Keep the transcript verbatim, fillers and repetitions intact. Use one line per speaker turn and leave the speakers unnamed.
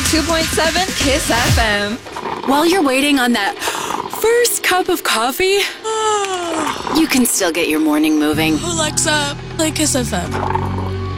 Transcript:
two point seven Kiss F M.
While you're waiting on that first cup of coffee, you can still get your morning moving.
Alexa, play Kiss F M.